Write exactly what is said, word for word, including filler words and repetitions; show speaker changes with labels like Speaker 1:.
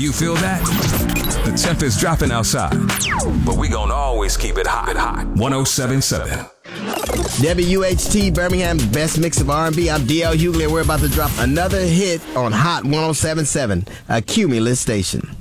Speaker 1: you feel that? The temp is dropping outside, but we gonna always keep it hot. hot. one oh seven point seven.
Speaker 2: W H T, Birmingham's best mix of R and B. I'm D L Hughley, and we're about to drop another hit on Hot one oh seven point seven, a Cumulus station.